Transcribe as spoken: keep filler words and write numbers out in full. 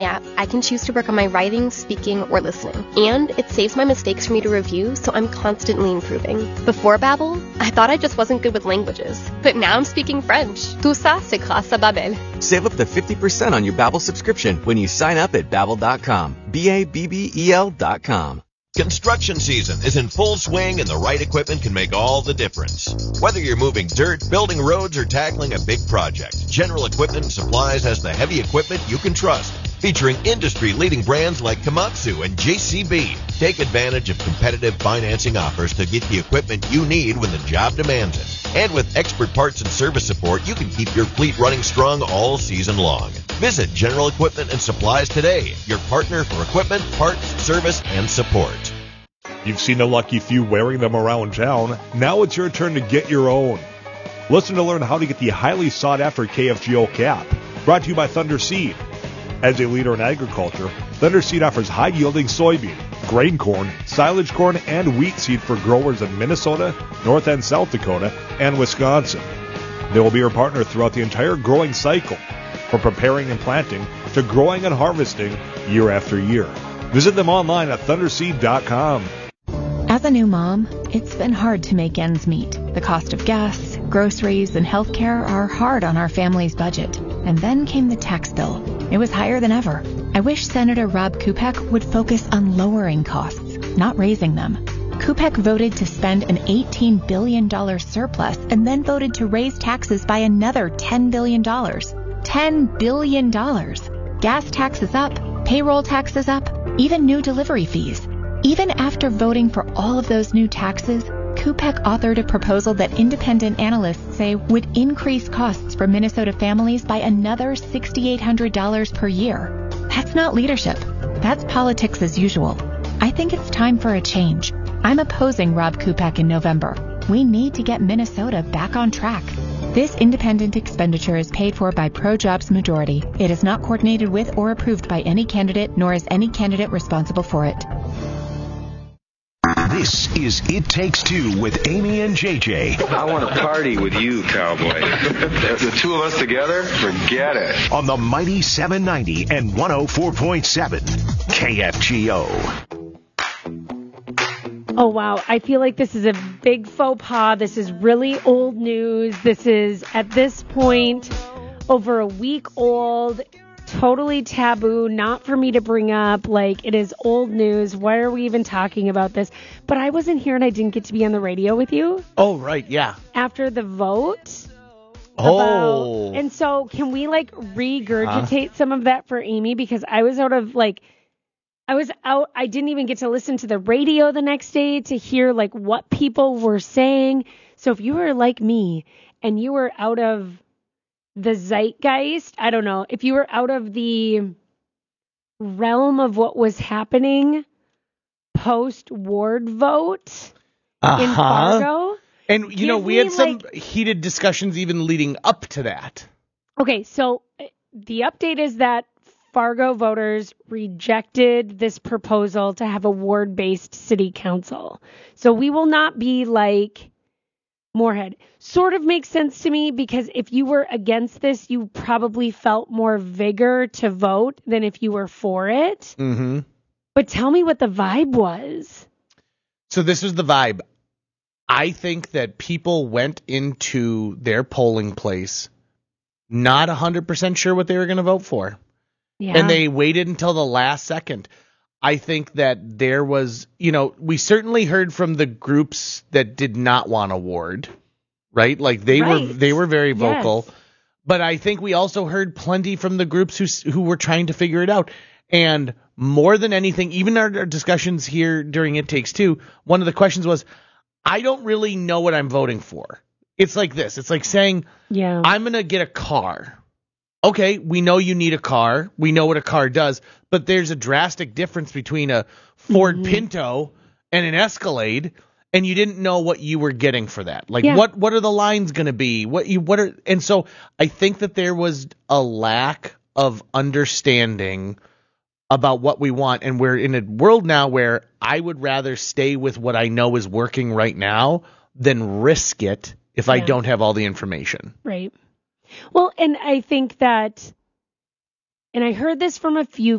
app, I can choose to work on my writing, speaking, or listening. And it saves my mistakes for me to review, so I'm constantly improving. Before Babbel, I thought I just wasn't good with languages. But now I'm speaking French. Tout ça, c'est grâce à Babbel. Save up to fifty percent on your Babbel subscription when you sign up at Babbel dot com. B A B B E L dot com. Construction season is in full swing, and the right equipment can make all the difference. Whether you're moving dirt, building roads, or tackling a big project, General Equipment and Supplies has the heavy equipment you can trust. Featuring industry-leading brands like Komatsu and J C B. Take advantage of competitive financing offers to get the equipment you need when the job demands it. And with expert parts and service support, you can keep your fleet running strong all season long. Visit General Equipment and Supplies today, your partner for equipment, parts, service, and support. You've seen the lucky few wearing them around town. Now it's your turn to get your own. Listen to learn how to get the highly sought-after K F G O cap. Brought to you by Thunder Seed. As a leader in agriculture, Thunder Seed offers high-yielding soybean, grain corn, silage corn, and wheat seed for growers in Minnesota, North and South Dakota, and Wisconsin. They will be your partner throughout the entire growing cycle, from preparing and planting to growing and harvesting year after year. Visit them online at thunder seed dot com. As a new mom, it's been hard to make ends meet. The cost of gas, groceries, and healthcare are hard on our family's budget. And then came the tax bill. It was higher than ever. I wish Senator Rob Kupek would focus on lowering costs, not raising them. Kupek voted to spend an eighteen billion dollars surplus and then voted to raise taxes by another ten billion dollars. ten billion dollars. Gas taxes up, payroll taxes up, even new delivery fees. Even after voting for all of those new taxes, Kupek authored a proposal that independent analysts say would increase costs for Minnesota families by another six thousand eight hundred dollars per year. That's not leadership. That's politics as usual. I think it's time for a change. I'm opposing Rob Kupek in November. We need to get Minnesota back on track. This independent expenditure is paid for by ProJobs Majority. It is not coordinated with or approved by any candidate, nor is any candidate responsible for it. This is It Takes Two with Amy and J J. I want to party with you, cowboy. The two of us together, forget it. On the mighty seven ninety and one oh four point seven K F G O. Oh, wow. I feel like this is a big faux pas. This is really old news. This is, at this point, over a week old. Totally taboo, not for me to bring up. Like, it is old news. Why are we even talking about this? But I wasn't here and I didn't get to be on the radio with you. Oh, right, yeah. After the vote. Oh. About, and so can we, like, regurgitate huh? some of that for Amy? Because I was out of, like, I was out. I didn't even get to listen to the radio the next day to hear, like, what people were saying. So if you were like me and you were out of the zeitgeist, I don't know, if you were out of the realm of what was happening post-Ward vote uh-huh. in Fargo. And, you know, we had some like, heated discussions even leading up to that. Okay, so the update is that Fargo voters rejected this proposal to have a ward-based city council. So we will not be like Moorhead. Sort of makes sense to me because if you were against this, you probably felt more vigor to vote than if you were for it. Mm-hmm. But tell me what the vibe was. So this was the vibe. I think that people went into their polling place not one hundred percent sure what they were going to vote for. Yeah. And they waited until the last second. I think that there was, you know, we certainly heard from the groups that did not want a ward, right? Like they right. were they were very vocal. Yes. But I think we also heard plenty from the groups who who were trying to figure it out. And more than anything, even our, our discussions here during It Takes Two, one of the questions was, I don't really know what I'm voting for. It's like this. It's like saying, yeah. I'm going to get a car. Okay, we know you need a car. We know what a car does. But there's a drastic difference between a Ford mm-hmm. Pinto and an Escalade, and you didn't know what you were getting for that. Like, yeah. what what are the lines going to be? What you what are and so I think that there was a lack of understanding about what we want, and we're in a world now where I would rather stay with what I know is working right now than risk it if yeah. I don't have all the information. Right. Well, and I think that and I heard this from a few